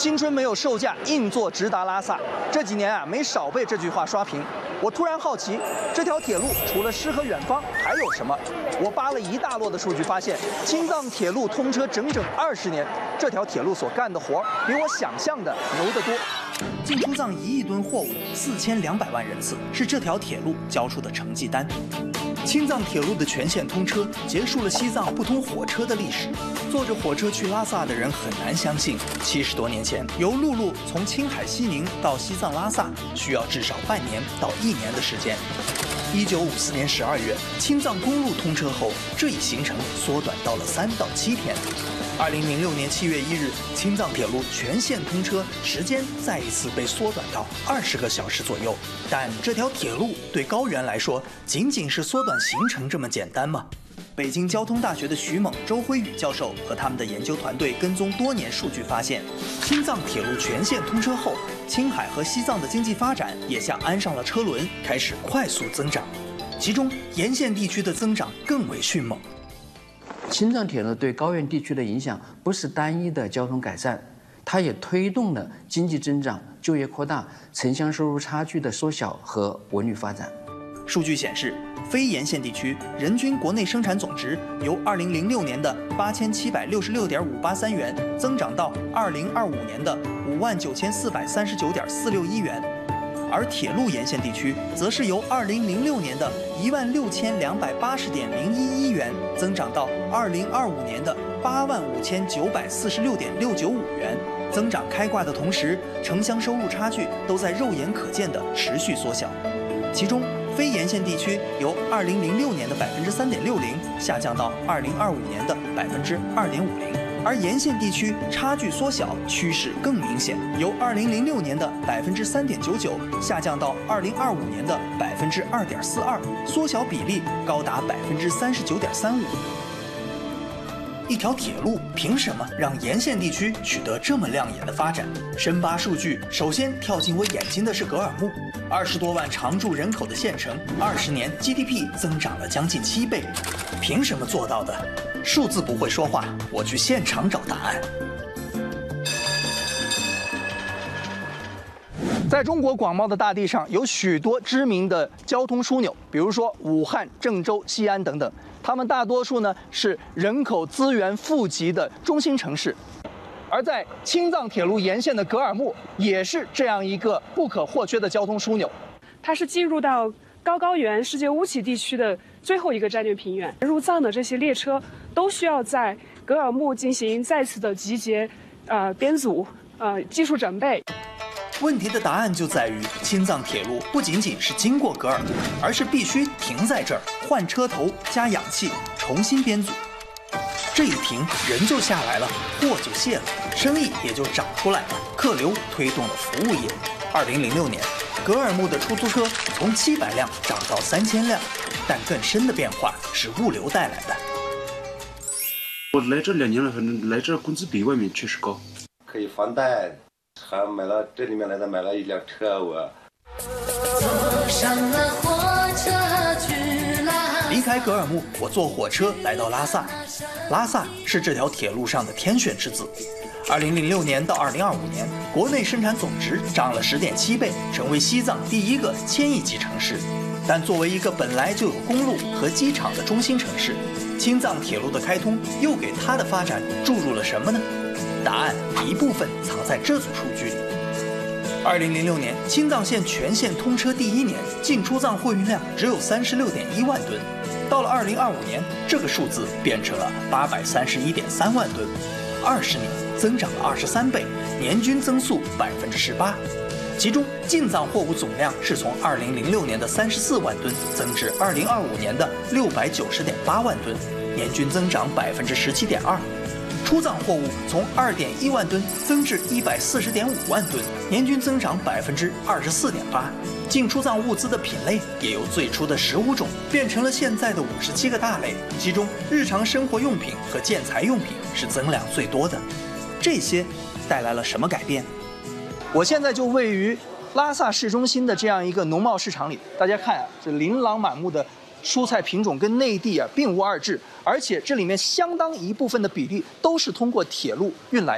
青春没有售价，硬座直达拉萨。这几年啊，没少被这句话刷屏。我突然好奇，这条铁路除了诗和远方，还有什么？我扒了一大摞的数据，发现青藏铁路通车整整20年，这条铁路所干的活比我想象的牛得多。进出藏1亿吨货物，4200万人次，是这条铁路交出的成绩单。青藏铁路的全线通车，结束了西藏不通火车的历史。坐着火车去拉萨的人很难相信，70多年前，由陆路从青海西宁到西藏拉萨，需要至少半年到1年的时间。1954年12月，青藏公路通车后，这一行程缩短到了3到7天。2006年7月1日，青藏铁路全线通车，时间再一次被缩短到20个小时左右。但这条铁路对高原来说，仅仅是缩短行程这么简单吗？北京交通大学的徐猛、周辉宇教授和他们的研究团队跟踪多年数据发现，青藏铁路全线通车后，青海和西藏的经济发展也像安上了车轮，开始快速增长，其中沿线地区的增长更为迅猛。 青藏铁路对高原地区的影响不是单一的交通改善，它也推动了经济增长、就业扩大、城乡收入差距的缩小和文旅发展。 数据显示，非沿线地区人均国内生产总值由2006年的8766.583元增长到2025年的59439.461元，而铁路沿线地区则是由2006年的16280.011元增长到2025年的85946.695元。增长开挂的同时，城乡收入差距都在肉眼可见的持续缩小。其中，非沿线地区由2006年的3.60%下降到2025年的2.50%，而沿线地区差距缩小趋势更明显，由2006年的3.99%下降到2025年的2.42%，缩小比例高达39.35%。一条铁路凭什么让沿线地区取得这么亮眼的发展？深扒数据，首先跳进我眼睛的是格尔木，20多万常住人口的县城，20年 GDP 增长了将近7倍，凭什么做到的？数字不会说话，我去现场找答案。在中国广袤的大地上，有许多知名的交通枢纽，比如说武汉、郑州、西安等等。它们大多数呢是人口资源富集的中心城市，而在青藏铁路沿线的格尔木也是这样一个不可或缺的交通枢纽。 它是进入到高原世界乌齐地区的最后一个战略平原，入藏的这些列车都需要在格尔木进行再次的集结、编组、技术准备。 问题的答案就在于，青藏铁路不仅仅是经过格尔木，而是必须停在这儿，换车头、加氧气、重新编组。这一停，人就下来了，货就卸了，生意也就长出来了，客流推动了服务业。2006年，格尔木的出租车从700辆涨到3000辆，但更深的变化是物流带来的。 我来这2年了，反正来这工资比外面确实高， 可以房贷。还买了这里面来的，买了一辆车。我离开格尔木，我坐火车来到拉萨。拉萨是这条铁路上的天选之子。2006年到2025年，国内生产总值涨了10.7倍，成为西藏第一个1000亿级城市。但作为一个本来就有公路和机场的中心城市，青藏铁路的开通又给它的发展注入了什么呢？答案一部分藏在这组数据里。2006年，青藏线全线通车第1年，进出藏货运量只有36.1万吨。到了2025年，这个数字变成了831.3万吨，20年增长了23倍，年均增速18%。其中，进藏货物总量是从2006年的34万吨增至2025年的690.8万吨，年均增长17.2%。出藏货物从2.1万吨增至140.5万吨，年均增长24.8%。进出藏物资的品类也由最初的15种变成了现在的57个大类，其中日常生活用品和建材用品是增量最多的。这些带来了什么改变？我现在就位于拉萨市中心的这样一个农贸市场里，大家看啊，这琳琅满目的蔬菜品种跟内地并无二致，而且这里面相当一部分的比例都是通过铁路运来的。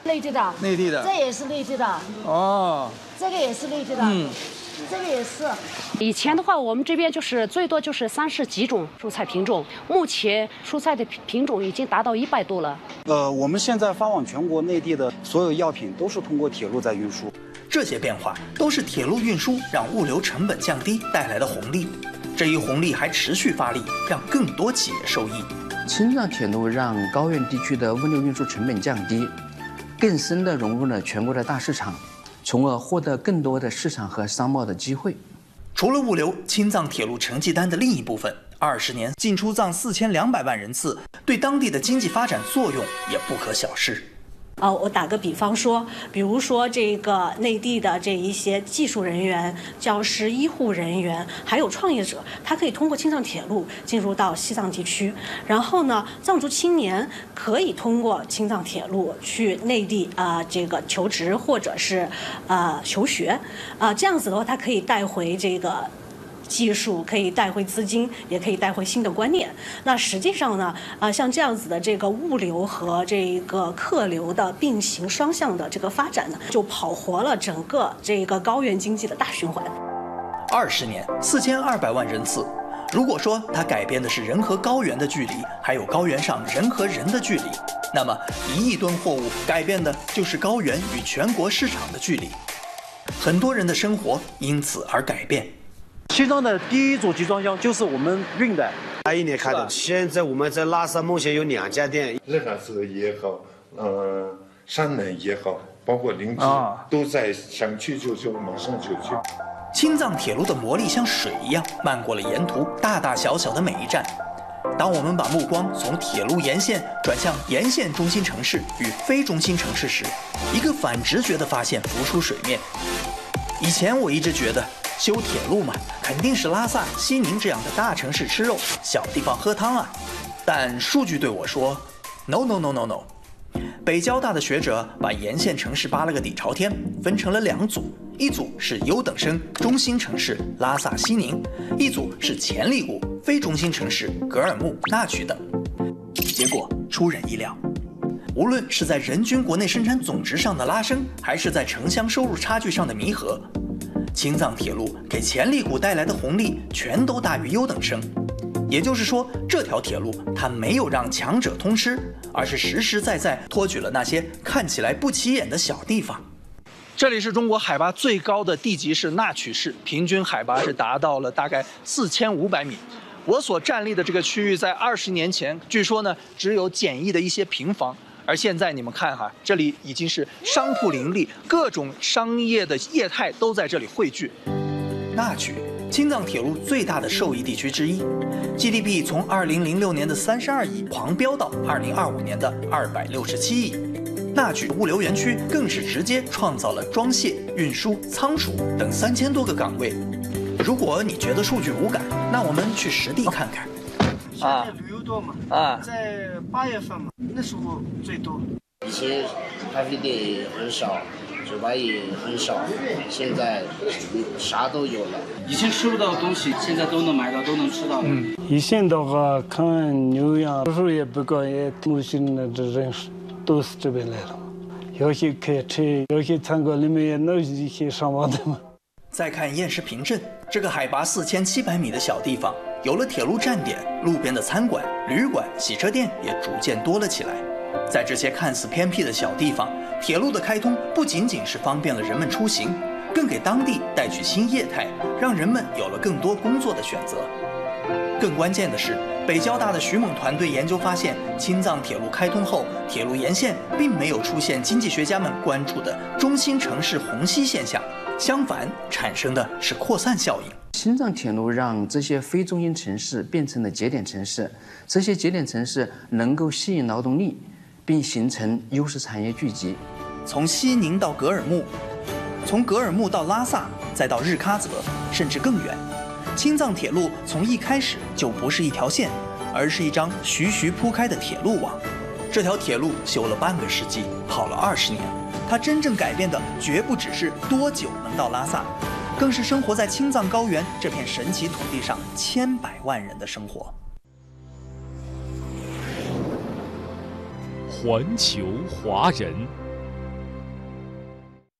内地的， 内地的， 这也是内地的。 哦， 这个也是内地的。这个也是。 以前的话，我们这边就是最多就是30几种蔬菜品种，目前蔬菜的品种已经达到100多了。 我们现在发往全国内地的所有药品都是通过铁路在运输。 这些变化都是铁路运输让物流成本降低带来的红利。这一红利还持续发力，让更多企业受益。 青藏铁路让高原地区的物流运输成本降低，更深地融入了全国的大市场，从而获得更多的市场和商贸的机会。 除了物流，青藏铁路成绩单的另一部分，20年进出藏4200万人次，对当地的经济发展作用也不可小视。 我打个比方说，比如说这个内地的这一些技术人员、教师、医护人员，还有创业者，他可以通过青藏铁路进入到西藏地区。然后呢，藏族青年可以通过青藏铁路去内地这个求职或者是求学这样子的话，他可以带回这个技术，可以带回资金，也可以带回新的观念。那实际上呢，像这样子的这个物流和这个客流的并行双向的这个发展呢，就跑活了整个这个高原经济的大循环。 20年，4200万人次。如果说它改变的是人和高原的距离，还有高原上人和人的距离，那么1亿吨货物改变的就是高原与全国市场的距离。很多人的生活因此而改变。 西藏的第一组集装箱就是我们运的 ，81年开的。现在我们在拉萨目前有2家店， 日喀则也好，山南也好，包括林芝都在想去就马上就去。 青藏铁路的魔力像水一样漫过了沿途大大小小的每一站。当我们把目光从铁路沿线转向沿线中心城市与非中心城市时，一个反直觉的发现浮出水面。以前我一直觉得修铁路嘛，肯定是拉萨、西宁这样的大城市吃肉，小地方喝汤啊。但数据对我说 ，no。北交大的学者把沿线城市扒了个底朝天，分成了2组，一组是优等生中心城市拉萨、西宁，一组是潜力股非中心城市格尔木、纳曲等。结果出人意料，无论是在人均国内生产总值上的拉升，还是在城乡收入差距上的弥合，青藏铁路给潜力股带来的红利全都大于优等生。也就是说，这条铁路它没有让强者通吃，而是实实在在托举了那些看起来不起眼的小地方。这里是中国海拔最高的地级市纳曲市，平均海拔是达到了大概4500米。我所站立的这个区域在20年前，据说呢只有简易的一些平房，而现在你们看哈，这里已经是商铺林立，各种商业的业态都在这里汇聚。纳曲，青藏铁路最大的受益地区之一 ，GDP 从2006年的32亿狂飙到2025年的267亿。纳曲物流园区更是直接创造了装卸、运输、仓储等3000多个岗位。如果你觉得数据无感，那我们去实地看看。 现在旅游多嘛？在8月份嘛，那时候最多。 以前咖啡店也很少，酒吧也很少，现在啥都有了。 以前吃不到的东西，现在都能买到，都能吃到了。 以前的话，看牛羊，有时候也不高，也木星的这人都是这边来的，有些开车，有些餐馆里面也弄一些上网的嘛。 再看偃师坪镇这个海拔4700米的小地方，有了铁路站点，路边的餐馆、旅馆、洗车店也逐渐多了起来。在这些看似偏僻的小地方，铁路的开通不仅仅是方便了人们出行，更给当地带去新业态，让人们有了更多工作的选择。更关键的是，北交大的徐猛团队研究发现，青藏铁路开通后，铁路沿线并没有出现经济学家们关注的中心城市虹吸现象，相反，产生的是扩散效应。 青藏铁路让这些非中心城市变成了节点城市，这些节点城市能够吸引劳动力，并形成优势产业聚集。 从西宁到格尔木，从格尔木到拉萨，再到日喀则，甚至更远。青藏铁路从一开始就不是一条线，而是一张徐徐铺开的铁路网。这条铁路修了半个世纪，跑了20年，它真正改变的绝不只是多久能到拉萨，更是生活在青藏高原这片神奇土地上千百万人的生活。 环球华人。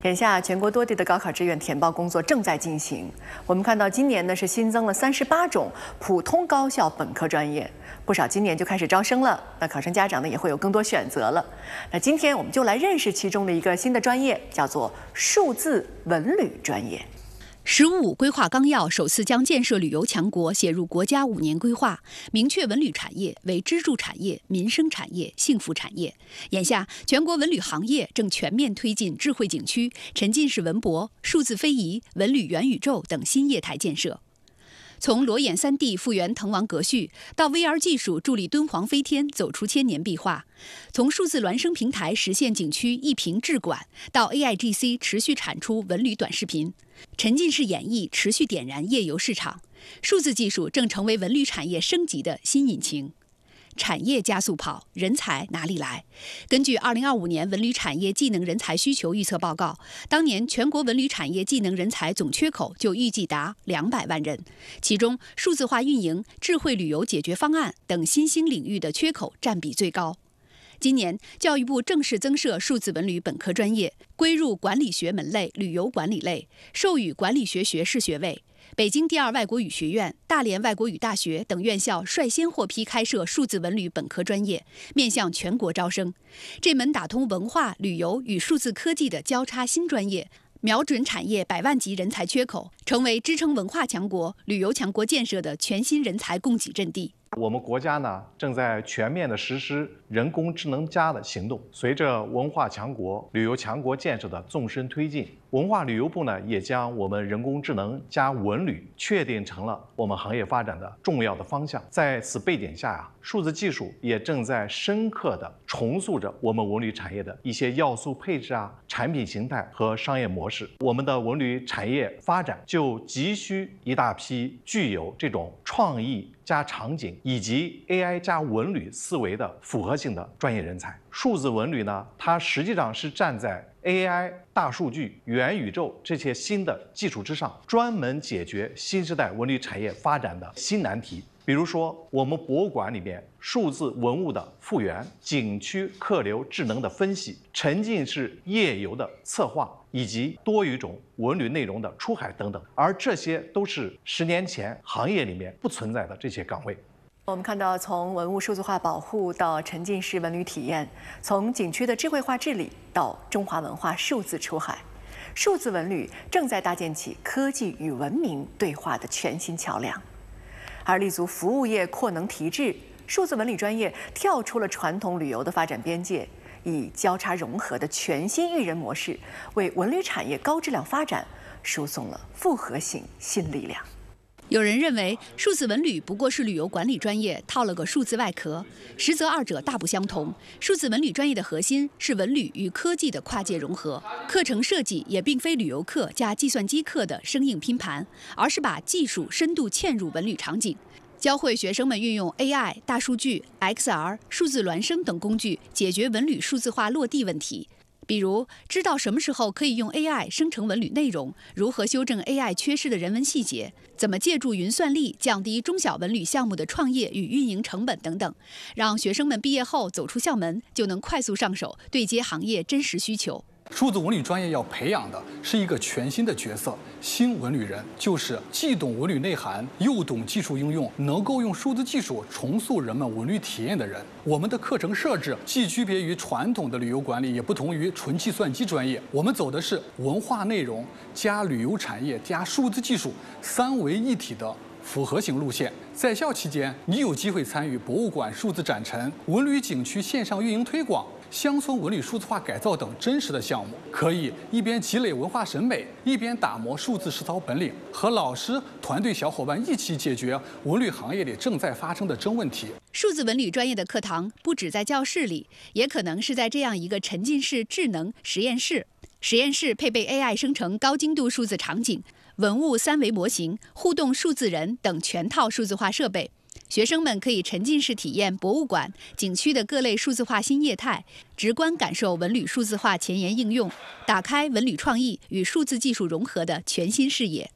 眼下，全国多地的高考志愿填报工作正在进行。我们看到，今年呢是新增了38种普通高校本科专业，不少今年就开始招生了。那考生家长呢也会有更多选择了。那今天我们就来认识其中的一个新的专业，叫做数字文旅专业。 “15规划纲要”首次将建设旅游强国写入国家5年规划，明确文旅产业为支柱产业、民生产业、幸福产业。眼下，全国文旅行业正全面推进智慧景区、沉浸式文博、数字非遗、文旅元宇宙等新业态建设。从裸眼3D 复原滕王阁序，到 VR 技术助力敦煌飞天走出千年壁画；从数字孪生平台实现景区一屏智管，到 AIGC 持续产出文旅短视频。沉浸式演绎持续点燃夜游市场，数字技术正成为文旅产业升级的新引擎。产业加速跑，人才哪里来？根据2025年文旅产业技能人才需求预测报告，当年全国文旅产业技能人才总缺口就预计达200万人，其中数字化运营、智慧旅游解决方案等新兴领域的缺口占比最高。今年，教育部正式增设数字文旅本科专业，归入管理学门类旅游管理类，授予管理学学士学位。北京第2外国语学院、大连外国语大学等院校率先获批开设数字文旅本科专业，面向全国招生。这门打通文化、旅游与数字科技的交叉新专业，瞄准产业100万级人才缺口，成为支撑文化强国、旅游强国建设的全新人才供给阵地。 我们国家呢，正在全面的实施人工智能+的行动。随着文化强国、旅游强国建设的纵深推进，文化旅游部呢，也将我们人工智能加文旅确定成了我们行业发展的重要的方向。在此背景下数字技术也正在深刻地重塑着我们文旅产业的一些要素配置产品形态和商业模式。我们的文旅产业发展就急需一大批具有这种创意加场景以及 AI 加文旅思维的复合性的专业人才。数字文旅呢，它实际上是站在 AI、大数据、元宇宙这些新的技术之上，专门解决新时代文旅产业发展的新难题。比如说，我们博物馆里面数字文物的复原、景区客流智能的分析、沉浸式夜游的策划，以及多语种文旅内容的出海等等，而这些都是10年前行业里面不存在的这些岗位。 我们看到，从文物数字化保护到沉浸式文旅体验，从景区的智慧化治理到中华文化数字出海，数字文旅正在搭建起科技与文明对话的全新桥梁。而立足服务业扩能提质，数字文旅专业跳出了传统旅游的发展边界，以交叉融合的全新育人模式，为文旅产业高质量发展输送了复合型新力量。 有人认为，数字文旅不过是旅游管理专业套了个数字外壳，实则二者大不相同。数字文旅专业的核心是文旅与科技的跨界融合，课程设计也并非旅游课加计算机课的生硬拼盘，而是把技术深度嵌入文旅场景，教会学生们运用 AI、大数据、XR、数字孪生等工具解决文旅数字化落地问题。比如，知道什么时候可以用 AI 生成文旅内容，如何修正 AI 缺失的人文细节，怎么借助云算力降低中小文旅项目的创业与运营成本等等，让学生们毕业后走出校门就能快速上手，对接行业真实需求。 数字文旅专业要培养的是一个全新的角色，新文旅人，就是既懂文旅内涵，又懂技术应用，能够用数字技术重塑人们文旅体验的人。我们的课程设置既区别于传统的旅游管理，也不同于纯计算机专业。我们走的是文化内容加旅游产业加数字技术3位一体的复合型路线。在校期间，你有机会参与博物馆数字展陈、文旅景区线上运营推广、乡村文旅数字化改造等真实的项目，可以一边积累文化审美，一边打磨数字实操本领，和老师团队小伙伴一起解决文旅行业里正在发生的真问题。 数字文旅专业的课堂不只在教室里，也可能是在这样一个沉浸式智能实验室。实验室配备 AI 生成高精度数字场景、文物3维模型、互动数字人等全套数字化设备。学生们可以沉浸式体验博物馆、景区的各类数字化新业态，直观感受文旅数字化前沿应用，打开文旅创意与数字技术融合的全新视野。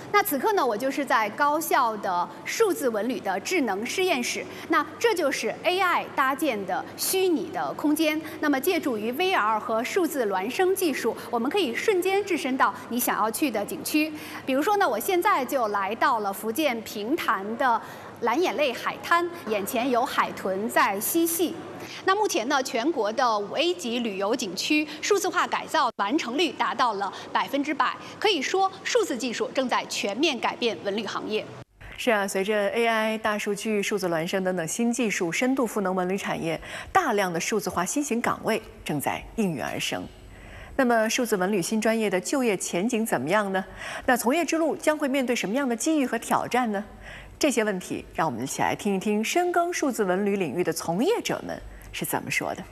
那此刻呢，我就是在高校的数字文旅的智能实验室。那这就是 AI 搭建的虚拟的空间。那么借助于 VR 和数字孪生技术，我们可以瞬间置身到你想要去的景区。比如说呢，我现在就来到了福建平潭的蓝眼泪海滩，眼前有海豚在嬉戏。那目前呢，全国的5A 级旅游景区数字化改造完成率达到了100%，可以说数字技术正在全面改变文旅行业。是啊，随着 AI、大数据、数字孪生等等新技术深度赋能文旅产业，大量的数字化新型岗位正在应运而生。那么，数字文旅新专业的就业前景怎么样呢？那从业之路将会面对什么样的机遇和挑战呢？这些问题，让我们一起来听一听深耕数字文旅领域的从业者们是怎么说的。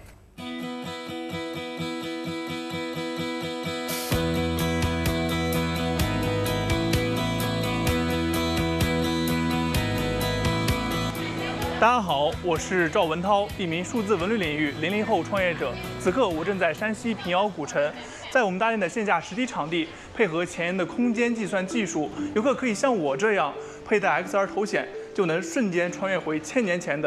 大家好，我是赵文涛，一名数字文旅领域00后创业者。此刻我正在山西平遥古城，在我们搭建的线下实体场地，配合前沿的空间计算技术，游客可以像我这样佩戴 XR 头显，就能瞬间穿越回1000年前的